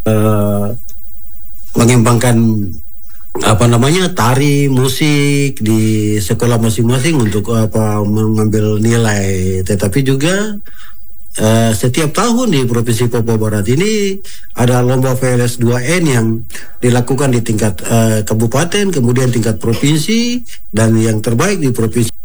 eh, mengembangkan tari musik di sekolah masing-masing untuk mengambil nilai, tetapi juga setiap tahun di Provinsi Papua Barat ini ada lomba VLS 2N yang dilakukan di tingkat kabupaten, kemudian tingkat provinsi, dan yang terbaik di provinsi